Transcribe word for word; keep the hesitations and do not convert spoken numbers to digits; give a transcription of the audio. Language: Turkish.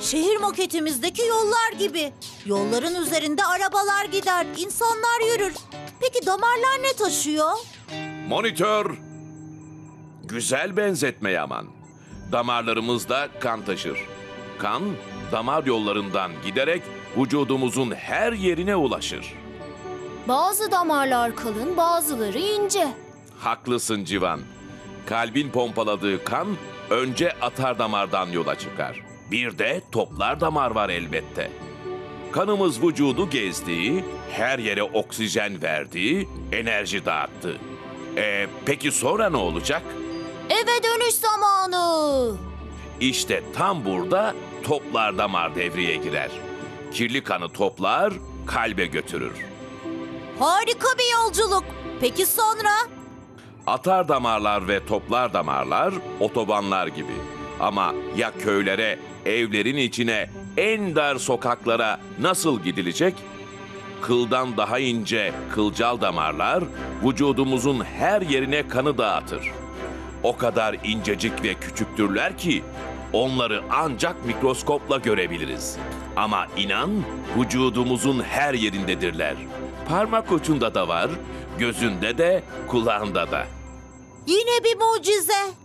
Şehir maketimizdeki yollar gibi. Yolların üzerinde arabalar gider, insanlar yürür. Peki damarlar ne taşıyor? Monitör. Güzel benzetme Yaman. Damarlarımızda kan taşır. Kan, damar yollarından giderek vücudumuzun her yerine ulaşır. Bazı damarlar kalın, bazıları ince. Haklısın Civan. Kalbin pompaladığı kan önce atar damardan yola çıkar. Bir de toplar damar var elbette. Kanımız vücudu gezdiği, her yere oksijen verdiği, enerji dağıttı. E, peki sonra ne olacak? Eve dönüş zamanı. İşte tam burada toplar damar devreye girer. Kirli kanı toplar, kalbe götürür. Harika bir yolculuk. Peki sonra? Atar damarlar ve toplar damarlar otobanlar gibi. Ama ya köylere, evlerin içine, en dar sokaklara nasıl gidilecek? Kıldan daha ince kılcal damarlar vücudumuzun her yerine kanı dağıtır. O kadar incecik ve küçüktürler ki onları ancak mikroskopla görebiliriz. Ama inan vücudumuzun her yerindedirler. Parmak ucunda da var, gözünde de, kulağında da. Yine bir mucize.